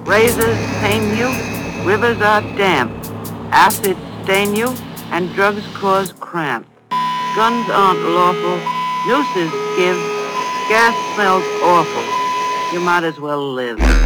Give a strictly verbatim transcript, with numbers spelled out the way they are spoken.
Razors pain you, rivers are damp, acids stain you, and drugs cause cramp. Guns aren't lawful, nooses give, gas smells awful. You might as well live.